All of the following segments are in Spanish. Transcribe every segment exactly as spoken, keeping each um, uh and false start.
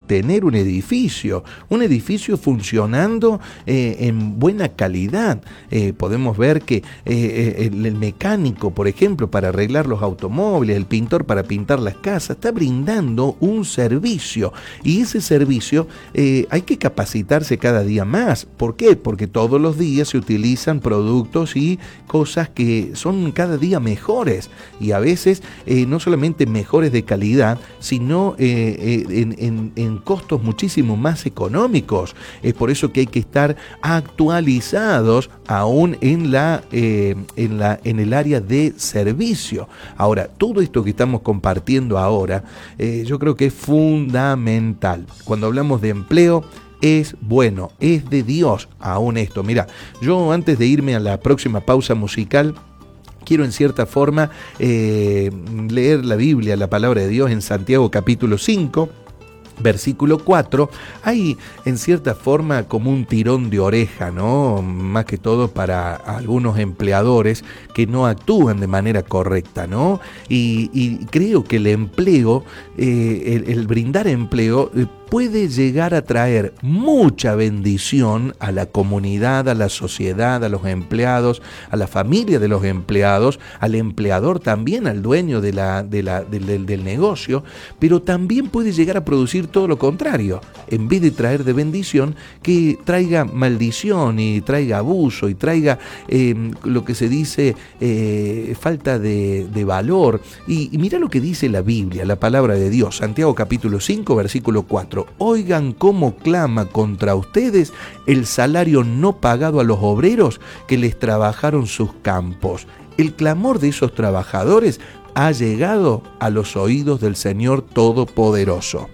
mantener un edificio, un edificio funcionando eh, en buena calidad. Eh, podemos ver que eh, el, el mecánico, por ejemplo, para arreglar los automóviles, el pintor para pintar las casas, está brindando un servicio, y ese servicio eh, hay que capacitarse cada día más. ¿Por qué? Porque todos los días se utilizan productos y cosas que son cada día mejores, y a veces eh, no solamente mejores de calidad, sino eh, eh, en, en, en costos muchísimo más económicos. Es por eso que hay que estar actualizados aún en la, eh, en la en el área de servicio. Ahora, todo esto que estamos compartiendo ahora, eh, yo creo que es fundamental. Cuando hablamos de empleo, es bueno, es de Dios aún esto. Mira, yo antes de irme a la próxima pausa musical, quiero en cierta forma eh, leer la Biblia, la palabra de Dios en Santiago capítulo cinco, versículo cuatro. Hay en cierta forma como un tirón de oreja, ¿no? Más que todo para algunos empleadores que no actúan de manera correcta, ¿no? Y, y creo que el empleo, eh, el, el brindar empleo, eh, puede llegar a traer mucha bendición a la comunidad, a la sociedad, a los empleados, a la familia de los empleados, al empleador también, al dueño de la, de la, del, del, del negocio, pero también puede llegar a producir todo lo contrario. En vez de traer de bendición, que traiga maldición y traiga abuso y traiga eh, lo que se dice eh, falta de, de valor. Y, y mira lo que dice la Biblia, la palabra de Dios, Santiago capítulo cinco, versículo cuatro. Oigan cómo clama contra ustedes el salario no pagado a los obreros que les trabajaron sus campos. El clamor de esos trabajadores ha llegado a los oídos del Señor Todopoderoso.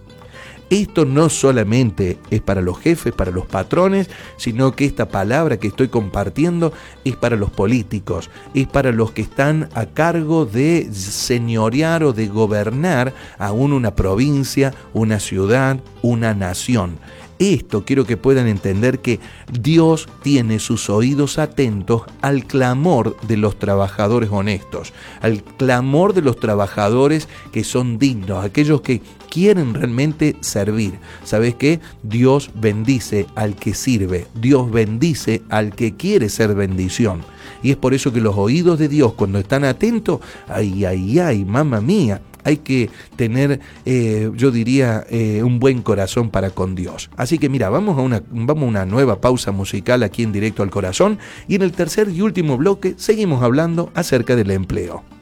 Esto no solamente es para los jefes, para los patrones, sino que esta palabra que estoy compartiendo es para los políticos, es para los que están a cargo de señorear o de gobernar aún una provincia, una ciudad, una nación. Esto quiero que puedan entender, que Dios tiene sus oídos atentos al clamor de los trabajadores honestos, al clamor de los trabajadores que son dignos, aquellos que quieren realmente servir. ¿Sabes qué? Dios bendice al que sirve, Dios bendice al que quiere ser bendición. Y es por eso que los oídos de Dios, cuando están atentos, ay, ay, ay, mamá mía, hay que tener, eh, yo diría, eh, un buen corazón para con Dios. Así que mira, vamos a, una, vamos a una nueva pausa musical aquí en Directo al Corazón, y en el tercer y último bloque seguimos hablando acerca del empleo.